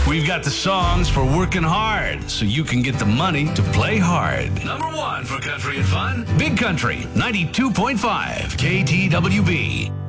We've got the songs for working hard so you can get the money to play hard. Number 1 for country and fun, Big Country, 92.5 KTWB.